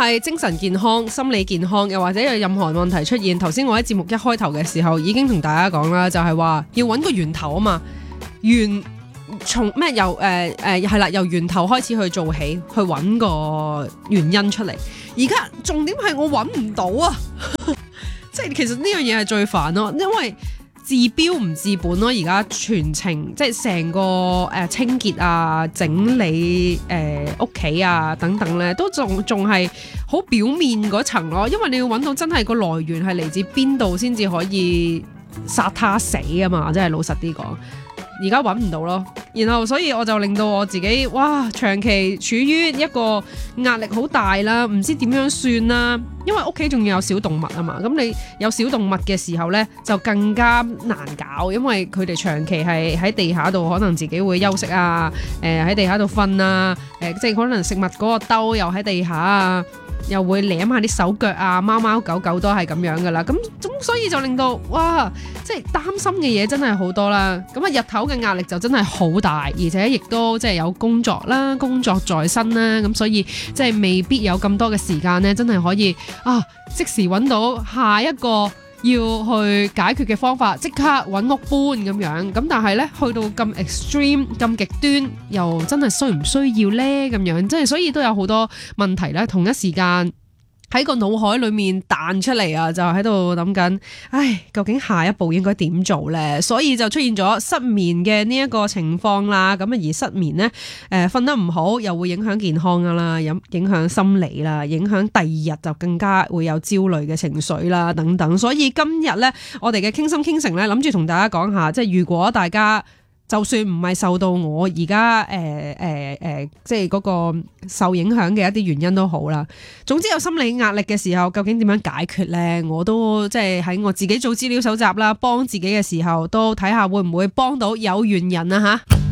係精神健康、心理健康，又或者有任何問題出現，頭先我喺節目一開頭嘅時候已經同大家講啦，就係話要揾個源頭啊嘛，從咩由係啦，由源頭開始去做起，去揾個原因出嚟。而家重點係我揾唔到啊，即係其實呢樣嘢係最煩咯，因為治標唔治本咯。而家全程即係成個清潔啊、整理屋企啊等等咧，都仲係好表面嗰層咯。因為你要揾到真係個來源係嚟自邊度，先至可以殺他死啊嘛！真係老實啲講。而家揾唔到咯，然後所以我就令到我自己哇，長期處於一個壓力好大啦，唔知點樣算啦。因為屋企仲要有小動物啊嘛，咁你有小動物嘅時候呢，就更加難搞，因為佢哋長期係喺地下度，可能自己會休息啊，喺地下度瞓啊，即係可能食物嗰個兜又喺地下啊。又會舐下啲手腳啊，貓貓狗狗都係咁樣噶啦，咁所以就令到哇，即係擔心嘅嘢真係好多啦。咁啊，日頭嘅壓力就真係好大，而且亦都即係有工作啦，工作在身啦，咁所以即係未必有咁多嘅時間呢，真係可以即時揾到下一個要去解決嘅方法，即刻揾屋搬咁樣。咁但係呢，去到咁 extreme 咁極端，又真係需唔需要呢？咁樣，即係所以都有好多問題咧，同一時間喺個腦海裏面彈出嚟啊，就喺度諗緊，究竟下一步應該點做呢？所以就出現咗失眠嘅呢一個情況啦。咁啊，而失眠呢，瞓得唔好又會影響健康噶啦，影響心理啦，影響第二日就更加會有焦慮嘅情緒啦，等等。所以今日呢，我哋嘅傾心傾城呢，諗住同大家講下，即係如果大家就算唔係受到我而家即係嗰個受影響嘅一啲原因都好啦。總之有心理壓力嘅時候，究竟點樣解決呢？我都即係喺我自己做資料搜集啦，幫自己嘅時候都睇下會唔會幫到有緣人啊吓。